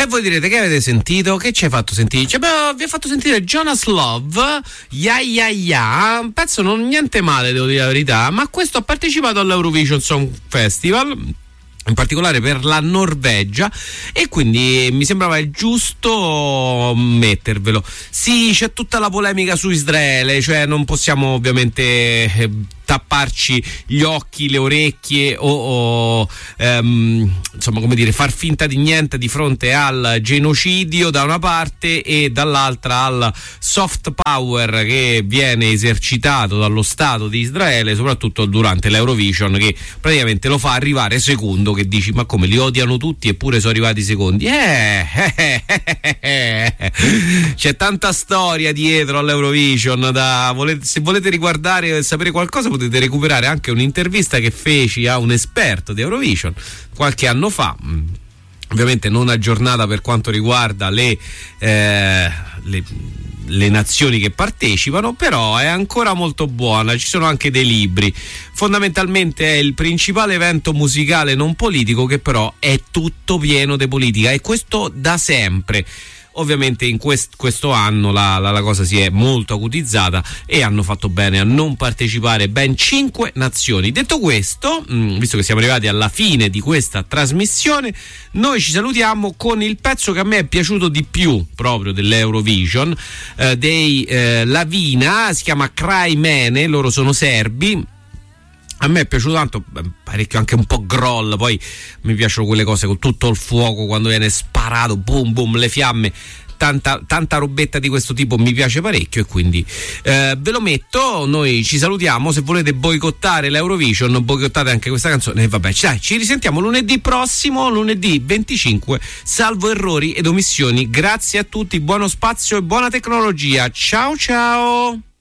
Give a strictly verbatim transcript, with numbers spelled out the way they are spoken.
E voi direte: che avete sentito? Che ci hai fatto sentire? Dice, beh, vi ho fatto sentire Jonas Love, Ya Ya Ya, un pezzo non niente male, devo dire la verità, ma questo ha partecipato all'Eurovision Song Festival, in particolare per la Norvegia, e quindi mi sembrava il giusto mettervelo. Sì, c'è tutta la polemica su Israele, cioè non possiamo ovviamente eh, tapparci gli occhi, le orecchie o, o ehm, insomma, come dire, far finta di niente di fronte al genocidio da una parte e dall'altra al soft power che viene esercitato dallo Stato di Israele, soprattutto durante l'Eurovision, che praticamente lo fa arrivare secondo, che dici: ma come, li odiano tutti eppure sono arrivati secondi? Eh, eh, eh, eh, eh. C'è tanta storia dietro all'Eurovision, da, volete, se volete riguardare e sapere qualcosa potete recuperare anche un'intervista che feci a un esperto di Eurovision qualche anno fa, ovviamente non aggiornata per quanto riguarda le, eh, le le nazioni che partecipano, però è ancora molto buona. Ci sono anche dei libri. Fondamentalmente è il principale evento musicale non politico, che però è tutto pieno di politica, e questo da sempre. Ovviamente in quest, questo anno la, la, la cosa si è molto acutizzata e hanno fatto bene a non partecipare ben cinque nazioni. Detto questo, mh, visto che siamo arrivati alla fine di questa trasmissione, noi ci salutiamo con il pezzo che a me è piaciuto di più proprio dell'Eurovision, eh, dei eh, Lavina, si chiama Cry Mene, loro sono serbi. A me è piaciuto tanto, parecchio, anche un po' groll, poi mi piacciono quelle cose con tutto il fuoco, quando viene sparato, boom boom, le fiamme, tanta, tanta robetta di questo tipo mi piace parecchio, e quindi eh, ve lo metto. Noi ci salutiamo. Se volete boicottare l'Eurovision, boicottate anche questa canzone, e vabbè, dai, ci risentiamo lunedì prossimo, lunedì venticinque, salvo errori ed omissioni. Grazie a tutti, buono spazio e buona tecnologia. Ciao ciao.